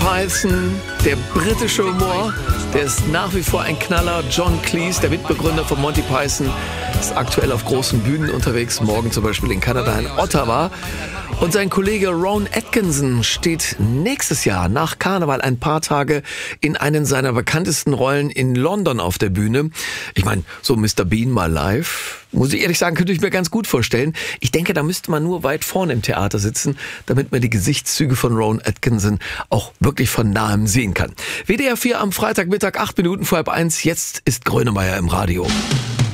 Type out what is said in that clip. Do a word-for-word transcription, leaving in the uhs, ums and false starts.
Python, der britische Humor, der ist nach wie vor ein Knaller. John Cleese, der Mitbegründer von Monty Python, ist aktuell auf großen Bühnen unterwegs, morgen zum Beispiel in Kanada, in Ottawa. Und sein Kollege Rowan Atkinson steht nächstes Jahr nach Karneval ein paar Tage in einen seiner bekanntesten Rollen in London auf der Bühne. Ich meine, so Mister Bean mal live, muss ich ehrlich sagen, könnte ich mir ganz gut vorstellen. Ich denke, da müsste man nur weit vorne im Theater sitzen, damit man die Gesichtszüge von Rowan Atkinson auch wirklich von nahem sehen kann. W D R vier am Freitagmittag, acht Minuten vor halb eins. Jetzt ist Grönemeyer im Radio.